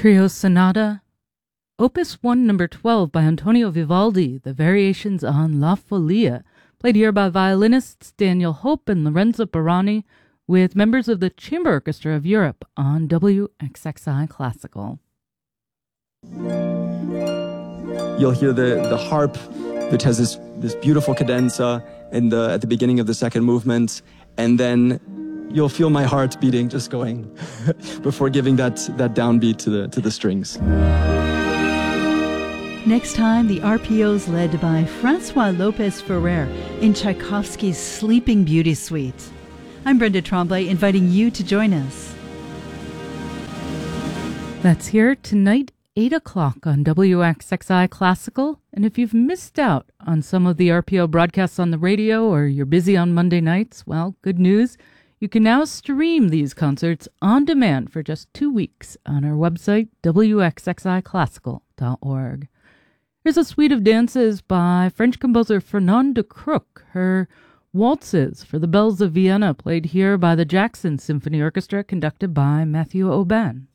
Trio Sonata, Opus 1 Number 12 by Antonio Vivaldi, the variations on La Folia, played here by violinists Daniel Hope and Lorenzo Barani, with members of the Chamber Orchestra of Europe on WXXI Classical. You'll hear the harp, which has this beautiful cadenza at the beginning of the second movement, and then you'll feel my heart beating, just going, before giving that downbeat to the strings. Next time, the RPO's led by Francois Lopez Ferrer in Tchaikovsky's Sleeping Beauty Suite. I'm Brenda Tremblay, inviting you to join us. That's here tonight, 8 o'clock on WXXI Classical. And if you've missed out on some of the RPO broadcasts on the radio or you're busy on Monday nights, well, good news. You can now stream these concerts on demand for just 2 weeks on our website, wxxiclassical.org. Here's a suite of dances by French composer Fernande de Crook. Her Waltzes for the Bells of Vienna, played here by the Jackson Symphony Orchestra, conducted by Matthew Aubin.